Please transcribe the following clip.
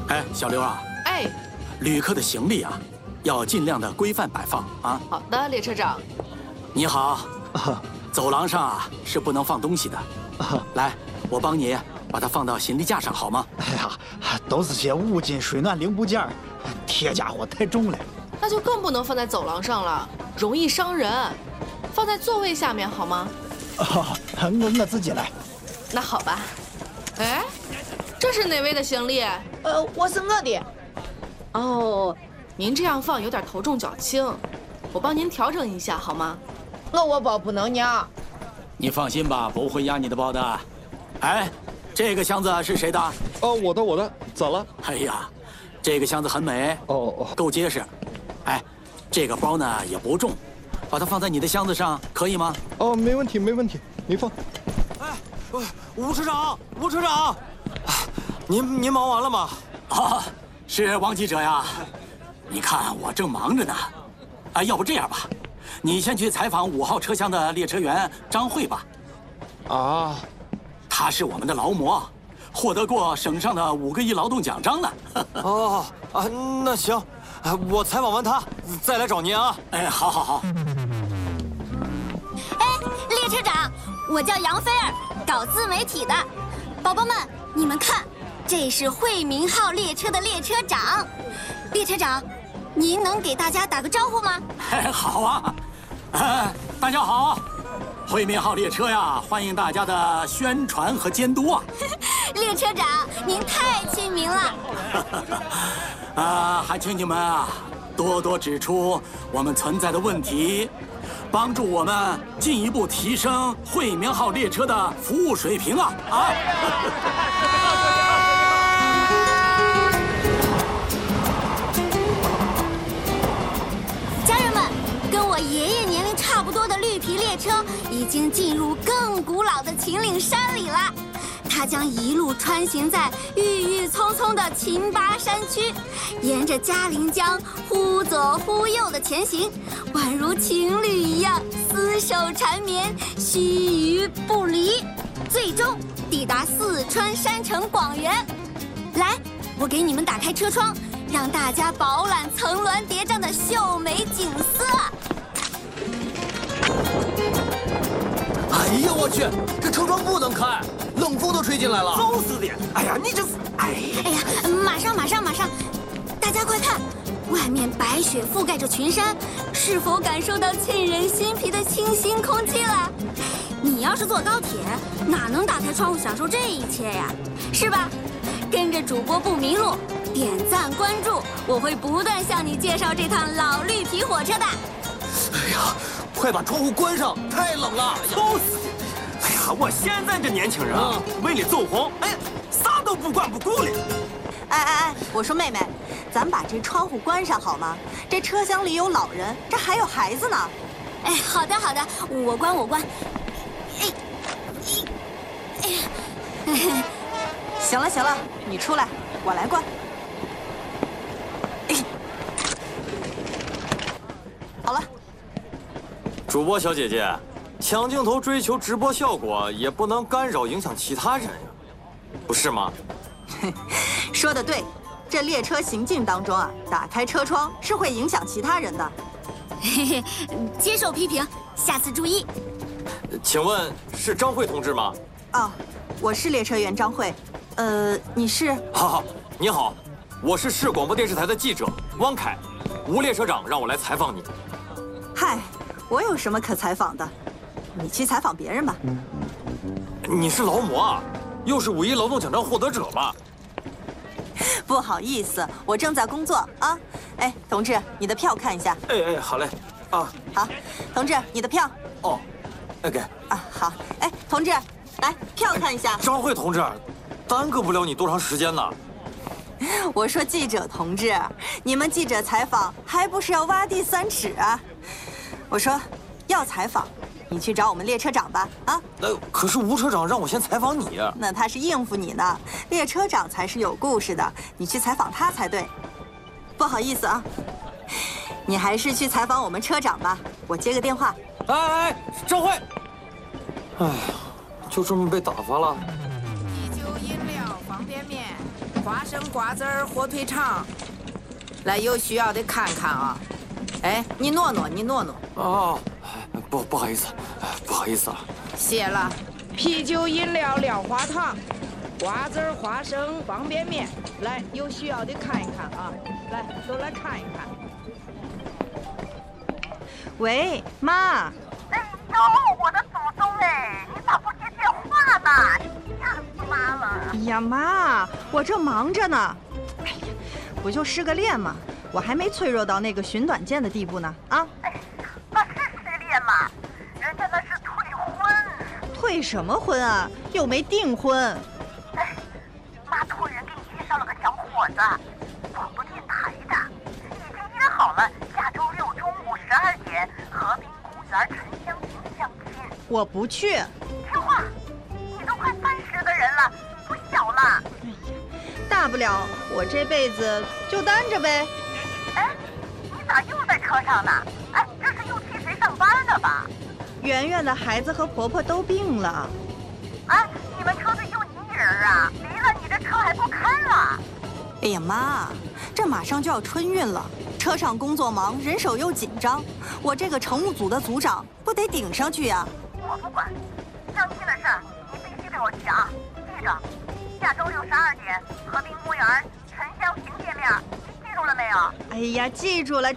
哎，小刘啊， 哎， 旅客的行李啊，要尽量的规范摆放啊。 好的，列车长。 你好，走廊上啊是不能放东西的。来，我帮你把它放到行李架上好吗？ 哎呀，都是些物金水暖零部件，铁家伙太重了。 那就更不能放在走廊上了，容易伤人。放在座位下面好吗？ 我自己来。 那好吧。哎，这是哪位的行李？ 我是我的。 哦，您这样放有点头重脚轻，我帮您调整一下好吗？ 我包不能压。 你放心吧，不会压你的包的。哎，这个箱子是谁的？ 哦，我的，咋了？ 哎呀，这个箱子很美，够结实。哎，这个包呢也不重，把它放在你的箱子上可以吗？ 哦，没问题，你放。 哎，吴车长，您忙完了吗？ 啊，是王记者呀。你看我正忙着呢。啊，要不这样吧，你先去采访5号车厢的列车员张慧吧。 啊， 他是我们的劳模，获得过省上的5个亿劳动奖章呢。 哦啊，那行，我采访完他再来找您啊。 哎，好。 哎，列车长，我叫杨菲儿，搞自媒体的。宝宝们，你们看，这是惠民号列车的列车长。列车长，您能给大家打个招呼吗？ 好啊，大家好，惠民号列车呀，欢迎大家的宣传和监督啊。 列车长，您太亲民了。 还请你们啊多多指出我们存在的问题，帮助我们进一步提升惠民号列车的服务水平啊！ 家人们，跟我爷爷年龄差不多的绿皮列车已经进入更古老的秦岭山里了。它将一路穿行在郁郁葱葱的秦巴山区，沿着嘉陵江忽左忽右的前行，宛如情侣一样厮守缠绵，须臾不离，最终抵达四川山城广元。来，我给你们打开车窗，让大家饱览层峦叠嶂的秀美景色。 哎呀，我去，这车窗不能开，冷风都吹进来了。馊死的！哎呀，你这是…… 哎呀，马上！大家快看，外面白雪覆盖着群山，是否感受到沁人心脾的清新空气了？你要是坐高铁，哪能打开窗户享受这一切呀？是吧？跟着主播不迷路，点赞关注，我会不断向你介绍这趟老绿皮火车的。 哎呀，快把窗户关上，太冷了，馊死！哎呀，我现在这年轻人啊，为了走红，哎，啥都不管不顾了。 哎，我说妹妹，咱把这窗户关上好吗？这车厢里有老人，这还有孩子呢。 哎，好的，我关。 行了，你出来，我来关。好了。 主播小姐姐，抢镜头追求直播效果，也不能干扰影响其他人呀，不是吗？ 说得对，这列车行进当中啊，打开车窗是会影响其他人的。 接受批评，下次注意。 请问是张慧同志吗？ 哦，我是列车员张慧。你是？ 好，你好，我是市广播电视台的记者汪凯，吴列车长让我来采访你。 嗨，我有什么可采访的？你去采访别人吧。 你是劳模啊？又是5亿劳动奖章获得者吧？ 不好意思，我正在工作啊。哎，同志，你的票看一下。 哎，好嘞。啊， 好，同志，你的票。 哦，给。 啊，好。哎，同志，来，票看一下。 张慧同志，耽搁不了你多长时间呢？ 我说记者同志，你们记者采访还不是要挖地3尺啊？我说，要采访，你去找我们列车长吧。啊？ 可是吴车长让我先采访你。 那他是应付你呢，列车长才是有故事的，你去采访他才对。不好意思啊，你还是去采访我们车长吧，我接个电话。 哎，张慧。哎呀，就这么被打发了。 地球饮料方便面， 花生、瓜子儿、火腿肠，来，有需要的看看啊。哎，你挪挪，你挪挪。 哦，不好意思，不好意思啊。 谢了。啤酒、饮料、料花糖、瓜子儿、花生、方便面，来，有需要的看一看啊。来，都来看一看。 喂，妈。 哎呦，我的祖宗哎，你咋不接电话呢？吓死妈了！ 哎呀，妈，我这忙着呢。哎呀，不就失个恋吗？我还没脆弱到那个寻短见的地步呢。啊！ 哎呀，那是失恋吗？人家那是退婚。 退什么婚啊？又没订婚。 哎，妈托人给你介绍了个小伙子，广播电台的，已经约好了下周6中午12点，河滨公园沉香亭相亲。 我不去。 听话，你都快30的人了，不小了。 哎呀，大不了我这辈子就单着呗。 哎，你咋又在车上呢？哎，这是又替谁上班呢吧？ 圆圆的孩子和婆婆都病了。 哎，你们车队就你一人啊？离了你这车还不开了？ 哎呀妈，这马上就要春运了，车上工作忙，人手又紧张，我这个乘务组的组长不得顶上去呀？ 我不管，相亲的事儿你必须给我去啊！记着，下周6 12点，河滨公园沉香亭见面，记住了没有？ 哎呀，记住了。